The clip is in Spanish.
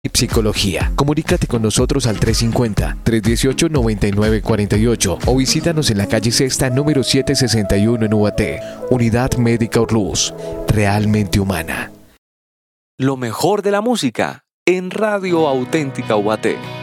y psicología. Comunícate con nosotros al 350-318-9948 o visítanos en la calle Sexta número 761 en UAT. Unidad Médica Orluz, realmente humana. Lo mejor de la música en Radio Auténtica UAT.